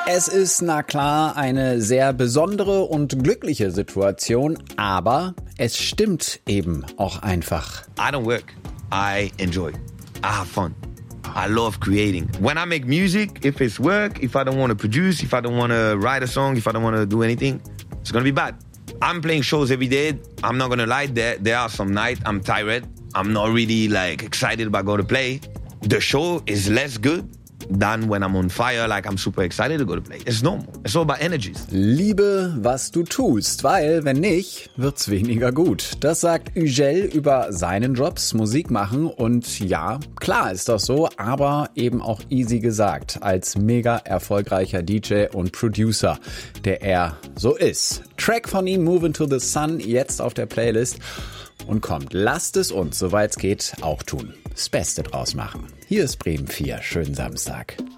Es ist, na klar, eine sehr besondere und glückliche Situation, aber es stimmt eben auch einfach. I don't work. I enjoy. I have fun. I love creating. When I make music, if it's work, if I don't want to produce, if I don't want to write a song, if I don't want to do anything, it's going to be bad. I'm playing shows every day. I'm not going to lie. There are some nights I'm tired. I'm not really excited about going to play. The show is less good than when I'm on fire, I'm super excited to go to play. It's normal. It's all about energies. Liebe, was du tust, weil wenn nicht, wird's weniger gut. Das sagt Ugel über seinen Jobs, Musik machen und ja, klar ist das so, aber eben auch easy gesagt, als mega erfolgreicher DJ und Producer, der er so ist. Track von ihm, Move Into the Sun, jetzt auf der Playlist. Und kommt, lasst es uns, soweit es geht, auch tun. Das Beste draus machen. Hier ist Bremen 4. Schönen Samstag.